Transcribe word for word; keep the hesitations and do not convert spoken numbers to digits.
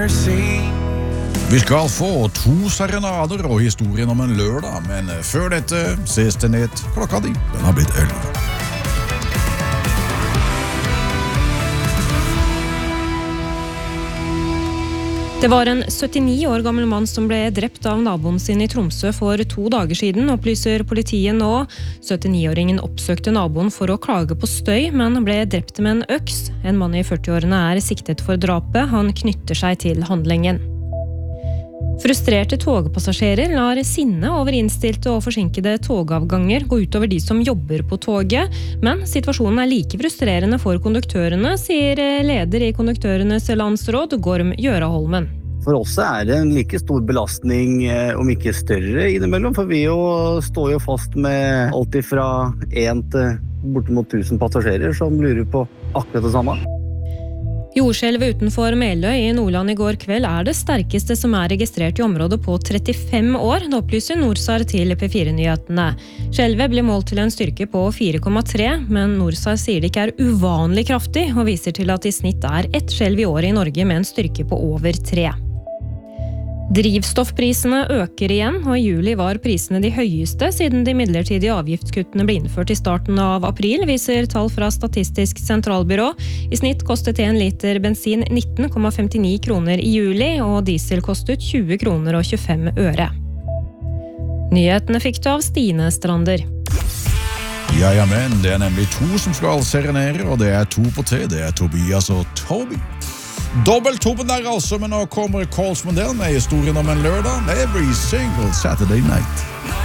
mercy. Vi skal få to serenader og historien om en lørdag, men før dette ses det ned klokka di. Den har blitt elleve. Det var en syttini år gammel mann som ble drept av naboen sin i Tromsø for to dager siden, opplyser politiet nå. syttini-åringen oppsøkte naboen for å klage på støy, men ble drept med en øks. En mann i førti-årene er siktet for drapet. Han knytter seg til handlingen. Frustrerte togpassasjerer lar sinne over innstilte og forsinkede togavganger gå utover de som jobber på toget, men situasjonen er like frustrerende for konduktørene, sier leder i Konduktørenes landsråd, Gorm Gjøraholmen. For oss er det en like stor belastning, om ikke større innimellom, for vi jo står jo fast med alt fra en til bortimot tusen passasjerer som lurer på akkurat det samme. Jordskjelvet utenfor Meløy i Nordland i går kveld er det sterkeste som er registrert i området på trettifem år, det opplyser Norsar til P fire-nyhetene. Skjelvet ble målt til en styrke på fire komma tre, men Norsar sier det ikke er uvanlig kraftig, og viser til at i snitt er ett skjelv i året i Norge med en styrke på over tre. Drivstoffprisene øker igjen, og i juli var prisene de høyeste siden de midlertidige avgiftskuttene ble innført i starten av april, viser tall fra Statistisk sentralbyrå. I snitt kostet en liter bensin nitten komma femtini kroner i juli, og diesel kostet tjue kroner og tjuefem øre. Nyhetene fikk du av Stine Strander. Ja, ja, men det er nemlig to som skal serenere, og det er to på tre. Det er Tobias og Toby. Dobbelt toppen der altså, men nå kommer Coles Mondale med historien om en lørdag. Every single Saturday night.